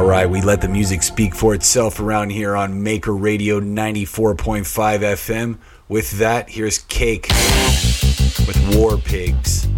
All right, we let the music speak for itself around here on Maker Radio 94.5 FM. With that, here's Cake with War Pigs.